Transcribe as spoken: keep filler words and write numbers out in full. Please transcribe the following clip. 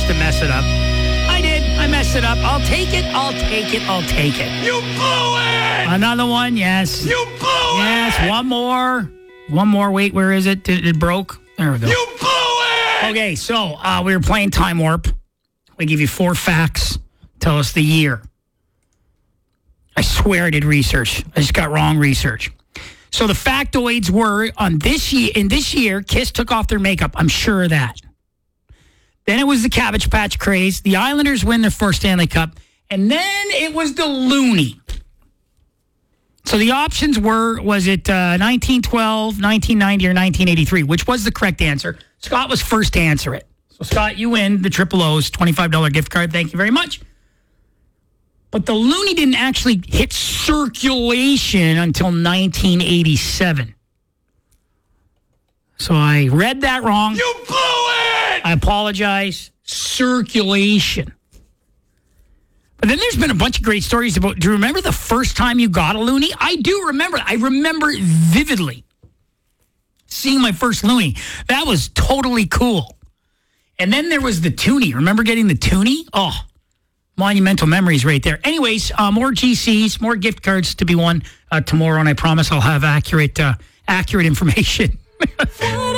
to mess it up. I did. I messed it up. I'll take it. I'll take it. I'll take it. You blew it! Another one, yes. You blew yes, it! Yes, one more. One more. Wait, where is it? It, it broke. There we go. You blew it! Okay, so uh, we were playing Time Warp. We give you four facts. Tell us the year. I swear I did research. I just got wrong research. So the factoids were on this year. In this year, Kiss took off their makeup. I'm sure of that. Then it was the Cabbage Patch craze. The Islanders win their first Stanley Cup. And then it was the Looney. So the options were, was it uh, nineteen twelve, nineteen ninety, or nineteen eighty-three? Which was the correct answer? Scott was first to answer it. So Scott, you win the Triple O's twenty-five dollars gift card. Thank you very much. But the Looney didn't actually hit circulation until nineteen eighty-seven. So I read that wrong. You blew it! I apologize. Circulation. But then there's been a bunch of great stories about, do you remember the first time you got a Looney? I do remember. I remember vividly seeing my first Looney. That was totally cool. And then there was the Toonie. Remember getting the Toonie? Oh, monumental memories right there. Anyways, uh, more G Cs, more gift cards to be won uh, tomorrow, and I promise I'll have accurate, uh, accurate information.